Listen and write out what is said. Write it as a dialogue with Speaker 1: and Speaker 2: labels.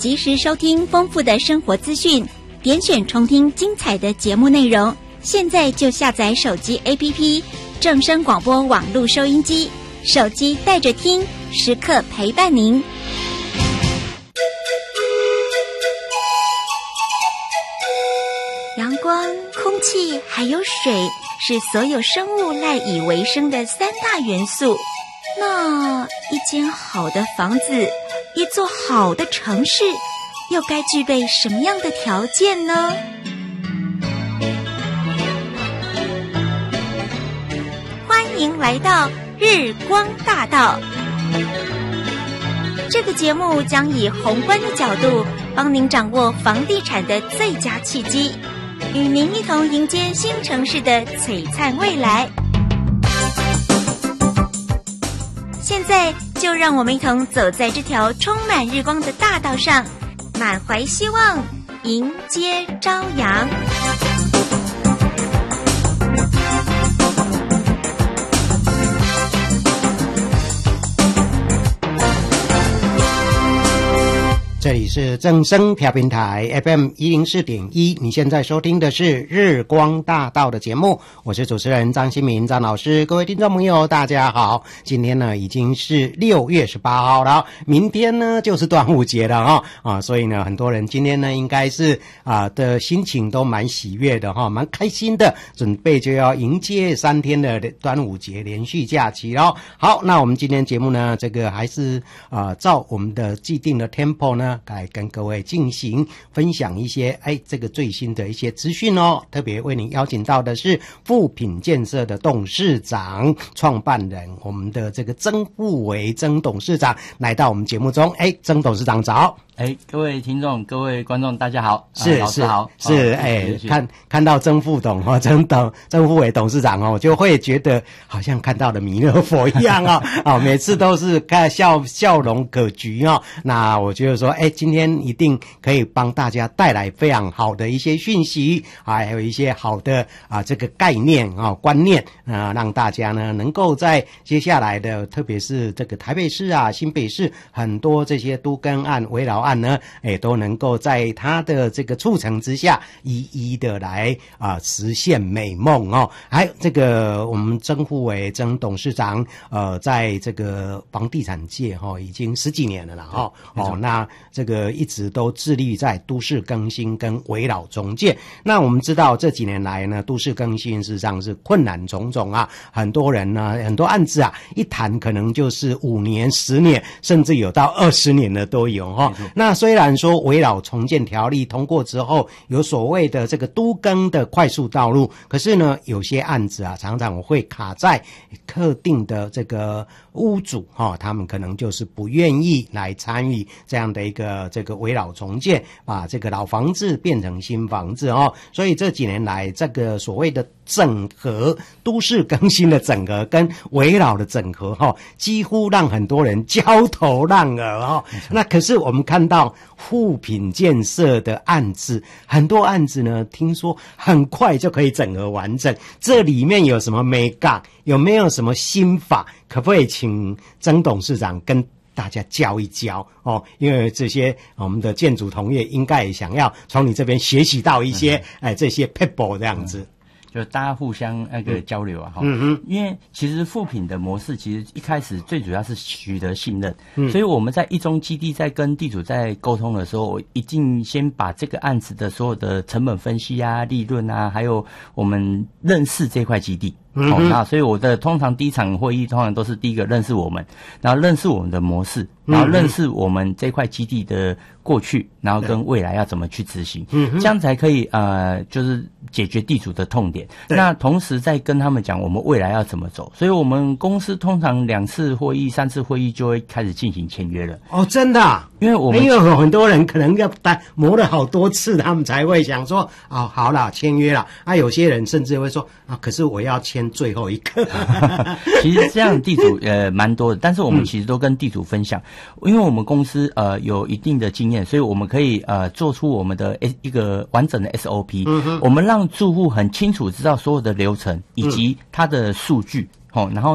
Speaker 1: 及时收听丰富的生活资讯，点选重听精彩的节目内容。现在就下载手机 APP 正声广播网络收音机，手机带着听，时刻陪伴您。阳光、空气还有水是所有生物赖以为生的三大元素。那一间好的房子，一座好的城市，又该具备什么样的条件呢？欢迎来到日光大道。这个节目将以宏观的角度，帮您掌握房地产的最佳契机，与您一同迎接新城市的璀璨未来。现在就让我们一同走在这条充满日光的大道上，满怀希望，迎接朝阳。
Speaker 2: 这里是正声调频台 FM 104.1，你现在收听的是日光大道的节目，我是主持人张新民张老师。各位听众朋友大家好，今天呢已经是6月18号了，明天呢就是端午节了所以呢很多人今天呢应该是的心情都蛮喜悦的蛮开心的，准备就要迎接3天的端午节连续假期了。好，那我们今天节目呢这个还是照我们的既定的 tempo 呢来跟各位进行分享一些这个最新的一些资讯特别为您邀请到的是富品建设的董事长创办人，我们的这个曾富维曾董事长来到我们节目中。曾董事长早。
Speaker 3: 各位听众各位观众大家好，
Speaker 2: 是
Speaker 3: 老师好。
Speaker 2: 是看到曾富维董事长我就会觉得好像看到了弥勒佛一样每次都是看笑容可掬那我觉得说今天一定可以帮大家带来非常好的一些讯息还有一些好的这个概念观念让大家呢能够在接下来的特别是这个台北市新北市很多这些都更案围绕案呢都能够在他的这个促成之下一一的来实现美梦还有这个我们曾富维曾董事长在这个房地产界已经10几年了啦那这个一直都致力在都市更新跟围绕重建。那我们知道这几年来呢都市更新事实上是困难重重很多人呢很多案子一谈可能就是5年10年甚至有到20年的都有那虽然说围绕重建条例通过之后有所谓的这个都更的快速道路，可是呢有些案子常常会卡在特定的这个屋主他们可能就是不愿意来参与这样的一个这个围绕重建，把这个老房子变成新房子所以这几年来这个所谓的整合都市更新的整合跟围绕的整合几乎让很多人焦头烂额那可是我们看到富品建设的案子，很多案子呢听说很快就可以整合完成，这里面有什么美感，有没有什么心法，可不可以请曾董事长跟大家教一教因为这些我们的建筑同业应该也想要从你这边学习到一些这些 people 这样子
Speaker 3: 就大家互相那个交流因为其实富品的模式其实一开始最主要是取得信任所以我们在一中基地在跟地主在沟通的时候，我一定先把这个案子的所有的成本分析利润还有我们认识这块基地那所以我的通常第一场会议通常都是第一个认识我们，然后认识我们的模式，然后认识我们这块基地的过去，然后跟未来要怎么去执行这样才可以就是解决地主的痛点。那同时再跟他们讲我们未来要怎么走，所以我们公司通常2次会议3次会议就会开始进行签约了
Speaker 2: 真的
Speaker 3: 因为
Speaker 2: 有很多人可能要磨了好多次他们才会想说好啦签约啦有些人甚至会说可是我要签最后一个
Speaker 3: 其实这样的地主蛮多的，但是我们其实都跟地主分享因为我们公司有一定的经验，所以我们可以做出我们的一个完整的 SOP我们让住户很清楚知道所有的流程以及它的数据然后